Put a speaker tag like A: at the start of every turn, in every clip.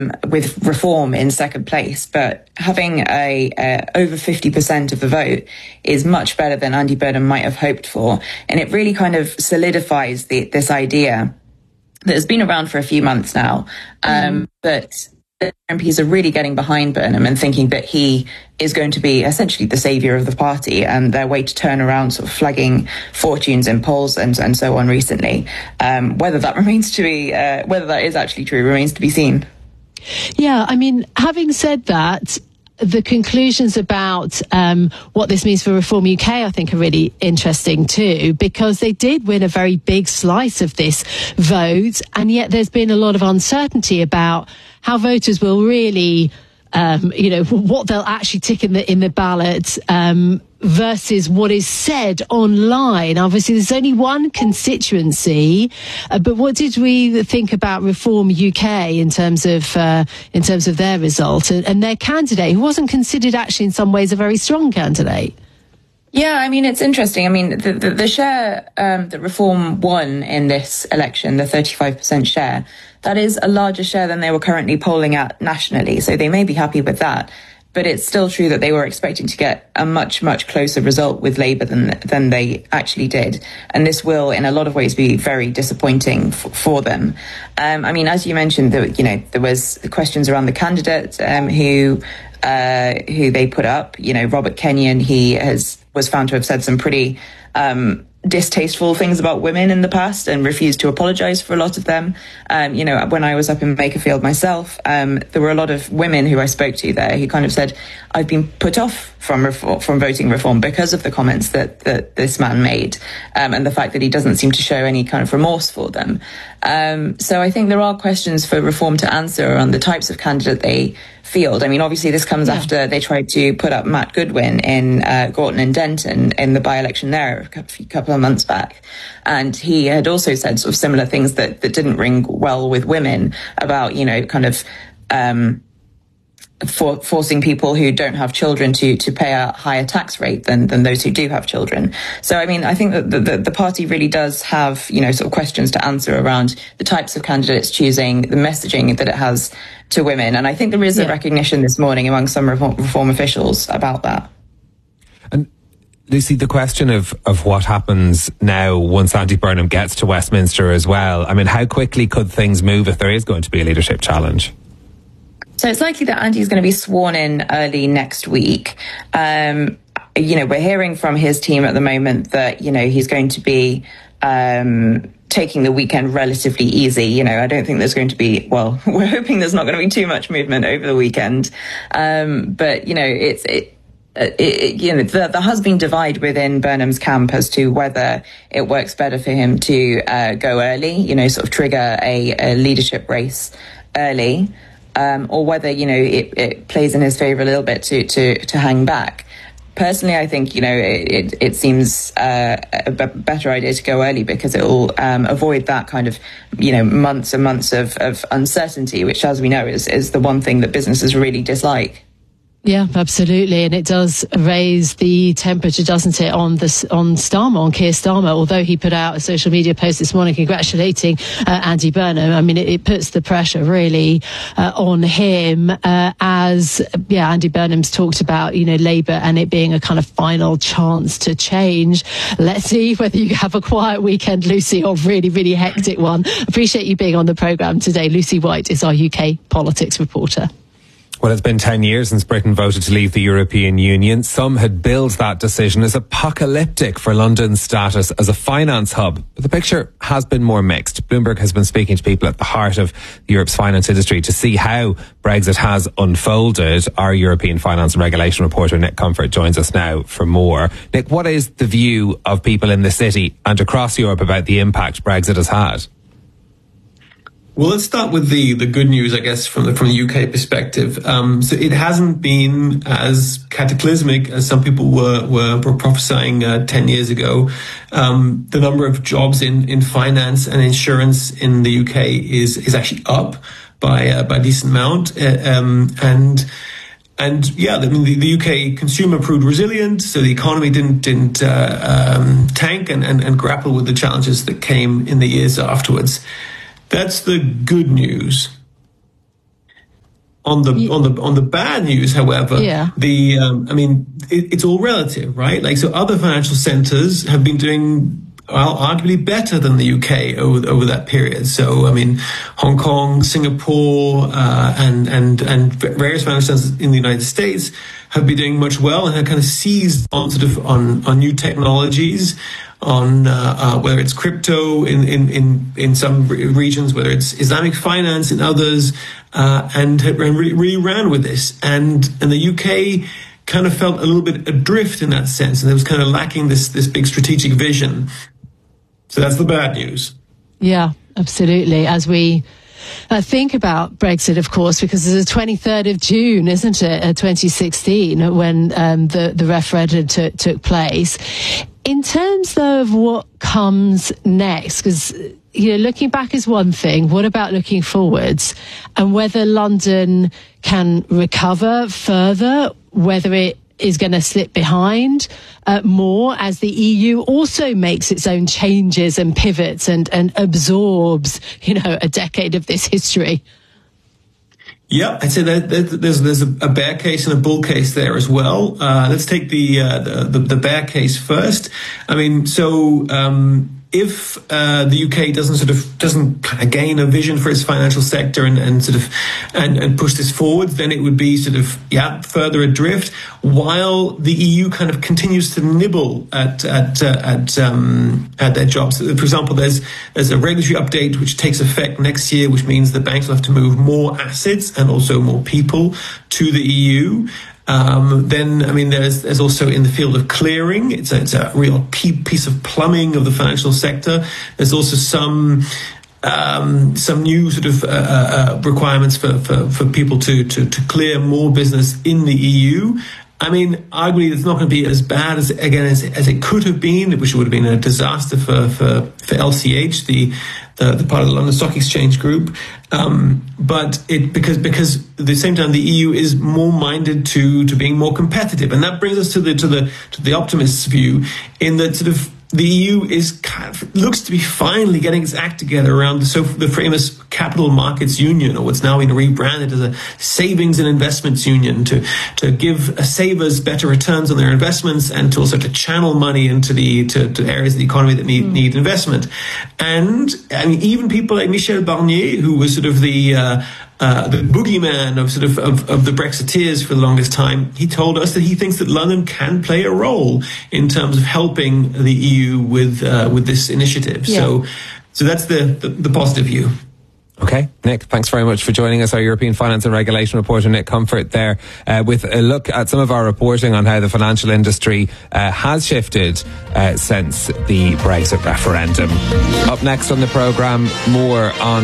A: with Reform in second place, but having over 50% of the vote is much better than Andy Burnham might have hoped for. And it really kind of solidifies this idea that has been around for a few months now, but MPs are really getting behind Burnham and thinking that he is going to be essentially the saviour of the party, and their way to turn around sort of flagging fortunes in polls and so on recently. Whether that whether that is actually true remains to be seen.
B: Yeah, I mean, having said that, the conclusions about what this means for Reform UK, I think, are really interesting too, because they did win a very big slice of this vote, and yet there's been a lot of uncertainty about how voters will really, what they'll actually tick in the ballot versus what is said online. Obviously, there's only one constituency, but what did we think about Reform UK in terms of their result and their candidate, who wasn't considered actually in some ways a very strong candidate?
A: Yeah, I mean, it's interesting. I mean, the share that Reform won in this election, the 35% share, that is a larger share than they were currently polling at nationally. So they may be happy with that. But it's still true that they were expecting to get a much, much closer result with Labour than they actually did. And this will, in a lot of ways, be very disappointing for them. I mean, as you mentioned, there was questions around the candidate who they put up. Robert Kenyon, was found to have said some pretty distasteful things about women in the past and refused to apologise for a lot of them. When I was up in Bakerfield myself, there were a lot of women who I spoke to there who kind of said, I've been put off from voting Reform because of the comments that this man made, and the fact that he doesn't seem to show any kind of remorse for them. So I think there are questions for Reform to answer on the types of candidate they field. I mean, obviously this comes after they tried to put up Matt Goodwin in Gorton and Denton in the by-election there a couple of months back. And he had also said sort of similar things that didn't ring well with women about, forcing people who don't have children to pay a higher tax rate than those who do have children. So, I mean, I think that the party really does have, sort of questions to answer around the types of candidates choosing, the messaging that it has to women. And I think there is a recognition this morning among some Reform officials about that.
C: And Lucy, the question of what happens now once Andy Burnham gets to Westminster as well, I mean, how quickly could things move if there is going to be a leadership challenge?
A: So it's likely that Andy is going to be sworn in early next week. We're hearing from his team at the moment that, he's going to be taking the weekend relatively easy. I don't think there's going to be, we're hoping there's not going to be too much movement over the weekend. But, there has been divide within Burnham's camp as to whether it works better for him to go early, sort of trigger a leadership race early. Or whether, it plays in his favour a little bit to hang back. Personally, I think, it seems a better idea to go early because it will avoid that kind of, months and months of uncertainty, which, as we know, is the one thing that businesses really dislike.
B: Yeah, absolutely. And it does raise the temperature, doesn't it, on Starmer, on Keir Starmer, although he put out a social media post this morning congratulating Andy Burnham. I mean, it puts the pressure really on him as Andy Burnham's talked about, Labour and it being a kind of final chance to change. Let's see whether you have a quiet weekend, Lucy, or really, really hectic one. Appreciate you being on the programme today. Lucy White is our UK politics reporter.
C: Well, it's been 10 years since Britain voted to leave the European Union. Some had billed that decision as apocalyptic for London's status as a finance hub. But the picture has been more mixed. Bloomberg has been speaking to people at the heart of Europe's finance industry to see how Brexit has unfolded. Our European finance and regulation reporter, Nick Comfort, joins us now for more. Nick, what is the view of people in the city and across Europe about the impact Brexit has had?
D: Well, let's start with the good news, I guess, from the UK perspective. So it hasn't been as cataclysmic as some people were prophesying 10 years ago. The number of jobs in finance and insurance in the UK is actually up by a decent amount. And yeah, I mean, the UK consumer proved resilient, so the economy didn't tank and grapple with the challenges that came in the years afterwards. That's the good news. On the bad news, however, it's all relative, right? Like, so other financial centers have been doing arguably better than the UK over that period. So, I mean, Hong Kong, Singapore, and various financial centers in the United States have been doing much well and have kind of seized on on new technologies, on whether it's crypto in some regions, whether it's Islamic finance in others, and really ran with this. And the UK kind of felt a little bit adrift in that sense, and it was kind of lacking this big strategic vision. So that's the bad news. Yeah,
B: absolutely. As we think about Brexit, of course, because it's the 23rd of June, isn't it, 2016, when the referendum took place. In terms, though, of what comes next, because looking back is one thing, what about looking forwards? And whether London can recover further, whether it is going to slip behind more as the EU also makes its own changes and pivots and absorbs, a decade of this history.
D: Yeah, I'd say that there's a bear case and a bull case there as well. Let's take the bear case first. I mean, so if the UK doesn't kind of gain a vision for its financial sector and push this forward, then it would be further adrift, while the EU kind of continues to nibble at their jobs. For example, there's a regulatory update which takes effect next year, which means the banks will have to move more assets and also more people to the EU. Then, I mean, there's also in the field of clearing, it's a real key piece of plumbing of the financial sector. There's also some new requirements for people to clear more business in the EU. I mean, arguably, it's not going to be as bad as it could have been, which would have been a disaster for LCH, the part of the London Stock Exchange Group. But because at the same time the EU is more minded to being more competitive, and that brings us to the optimist's view, in that the EU looks to be finally getting its act together around the famous Capital Markets Union, or what's now been rebranded as a Savings and Investments Union, to give savers better returns on their investments, and also to channel money into to areas of the economy that need investment. And I mean, even people like Michel Barnier, who was the boogeyman of the Brexiteers for the longest time, he told us that he thinks that London can play a role in terms of helping the EU with this initiative. Yeah. So that's the positive view.
C: Okay, Nick, thanks very much for joining us. Our European Finance and Regulation reporter, Nick Comfort, there with a look at some of our reporting on how the financial industry has shifted since the Brexit referendum. Up next on the programme, more on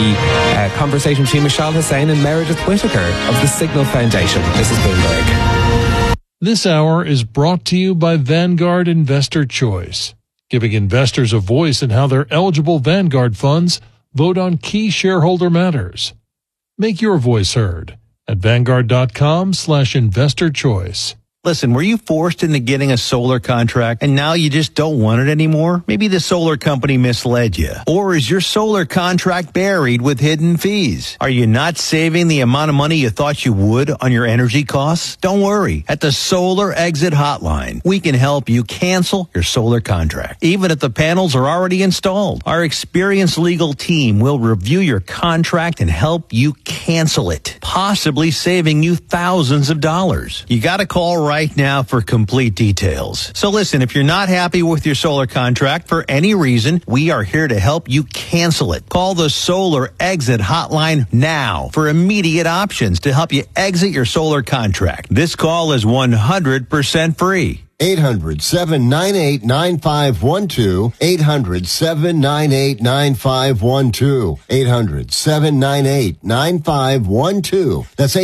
C: the conversation between Mishal Hussain and Meredith Whittaker of the Signal Foundation. This is Bloomberg.
E: This hour is brought to you by Vanguard Investor Choice, giving investors a voice in how their eligible Vanguard funds vote on key shareholder matters. Make your voice heard at Vanguard.com/investor choice.
F: Listen, were you forced into getting a solar contract and now you just don't want it anymore? Maybe the solar company misled you. Or is your solar contract buried with hidden fees? Are you not saving the amount of money you thought you would on your energy costs? Don't worry. At the Solar Exit Hotline, we can help you cancel your solar contract, even if the panels are already installed. Our experienced legal team will review your contract and help you cancel it, possibly saving you thousands of dollars. You got to call right now for complete details. So listen, if you're not happy with your solar contract for any reason, we are here to help you cancel it. Call the Solar Exit Hotline now for immediate options to help you exit your solar contract. This call is 100% free.
G: 800-798-9512. 800-798-9512. 800-798-9512. That's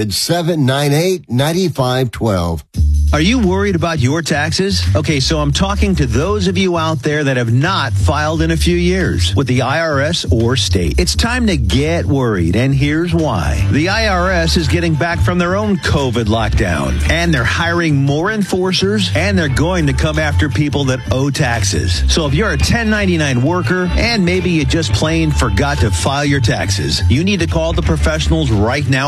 G: 800-798-9512.
F: Are you worried about your taxes? Okay, so I'm talking to those of you out there that have not filed in a few years with the IRS or state. It's time to get worried, and here's why. The IRS is getting back from their own COVID lockdown, and they're hiring more enforcers, and they're going to come after people that owe taxes. So if you're a 1099 worker and maybe you just plain forgot to file your taxes, you need to call the professionals right now